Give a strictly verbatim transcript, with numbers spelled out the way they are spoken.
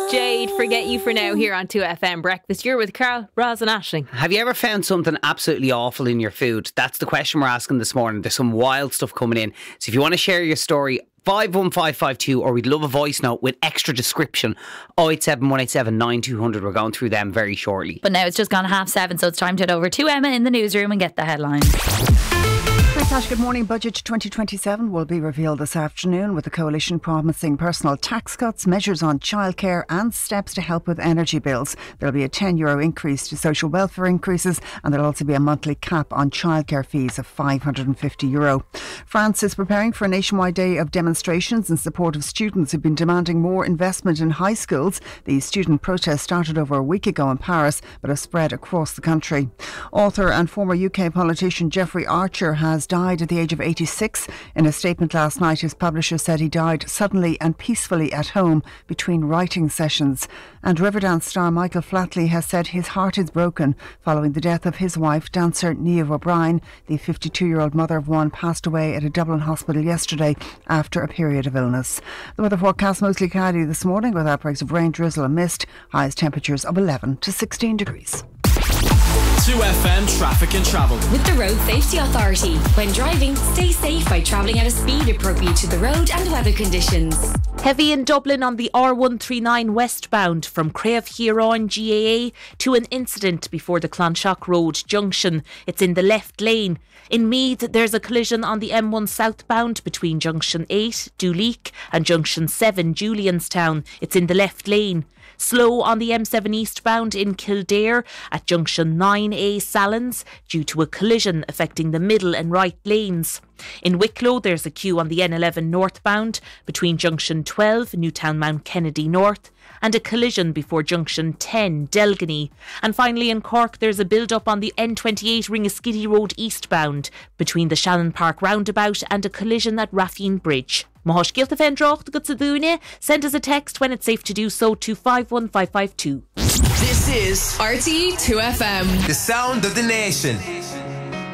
Jade, Forget You For Now here on two F M Breakfast. You're with Carl, Roz and Aisling. Have you ever found something absolutely awful in your food? That's the question we're asking this morning. There's some wild stuff coming in. So if you want to share your story, five one five five two, or we'd love a voice note with extra description, oh eight seven, one eight seven, nine two hundred. We're going through them very shortly. But now it's just gone half seven, so it's time to head over to Emma in the newsroom and get the headlines. Thanks, Ash. Good morning. Budget twenty twenty-seven will be revealed this afternoon, with the coalition promising personal tax cuts, measures on childcare and steps to help with energy bills. There'll be a ten euro increase to social welfare increases, and there'll also be a monthly cap on childcare fees of five hundred fifty euro. France is preparing for a nationwide day of demonstrations in support of students who've been demanding more investment in high schools. These student protests started over a week ago in Paris, but have spread across the country. Author and former U K politician Jeffrey Archer has died at the age of eighty-six. In a statement last night, his publisher said he died suddenly and peacefully at home between writing sessions. And Riverdance star Michael Flatley has said his heart is broken following the death of his wife, dancer Niamh O'Brien. The fifty-two-year-old mother of one passed away at a Dublin hospital yesterday after a period of illness. The weather forecast mostly cloudy this morning with outbreaks of rain, drizzle and mist. Highest temperatures of eleven to sixteen degrees. two F M Traffic and Travel. With the Road Safety Authority. When driving, stay safe by travelling at a speed appropriate to the road and weather conditions. Heavy in Dublin on the R one thirty-nine westbound from Crave Huron G A A to an incident before the Clonshock Road junction. It's in the left lane. In Meath, there's a collision on the M one southbound between Junction eight, Duleek, and Junction seven, Julianstown. It's in the left lane. Slow on the M seven eastbound in Kildare at Junction nine A, Sallins, due to a collision affecting the middle and right lanes. In Wicklow, there's a queue on the N eleven northbound between Junction twelve, Newtown Mount Kennedy North, and a collision before Junction ten, Delgany. And finally in Cork, there's a build-up on the N twenty-eight Ringaskiddy Road eastbound between the Shannon Park roundabout and a collision at Raffine Bridge. Mahosh Gilta Fendroch, the Gutsadune. Send us a text when it's safe to do so to five one five five two. This is R T E two F M. the sound of the nation.